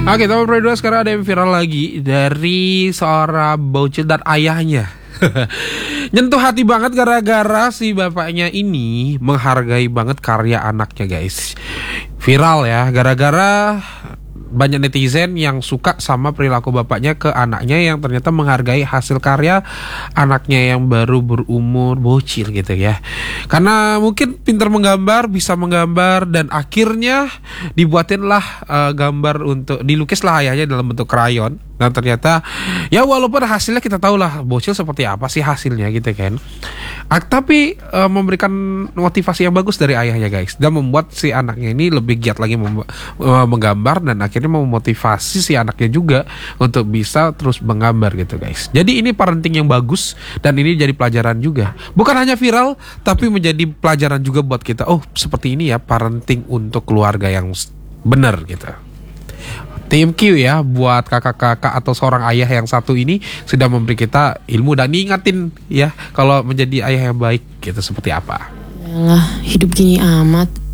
Oke, teman berdua, sekarang ada yang viral lagi dari seorang bocil dan ayahnya. Nyentuh hati banget gara-gara si bapaknya ini menghargai banget karya anaknya, guys. Viral ya, gara-gara banyak netizen yang suka sama perilaku bapaknya ke anaknya yang ternyata menghargai hasil karya anaknya yang baru berumur bocil gitu ya. Karena mungkin pintar menggambar, bisa menggambar, dan akhirnya dibuatinlah gambar untuk dilukislah ayahnya dalam bentuk krayon. Dan ternyata ya walaupun hasilnya kita tahu lah bocil seperti apa sih hasilnya gitu kan. Tapi memberikan motivasi yang bagus dari ayahnya, guys, dan membuat si anaknya ini lebih giat lagi menggambar, dan akhirnya memotivasi si anaknya juga untuk bisa terus menggambar gitu, guys. Jadi ini parenting yang bagus, dan ini jadi pelajaran juga. Bukan hanya viral, tapi menjadi pelajaran juga buat kita. Oh, seperti ini ya parenting untuk keluarga yang benar gitu. Thank you ya buat kakak-kakak atau seorang ayah yang satu ini sudah memberi kita ilmu dan ngingetin ya kalau menjadi ayah yang baik gitu seperti apa. Yalah, hidup gini amat.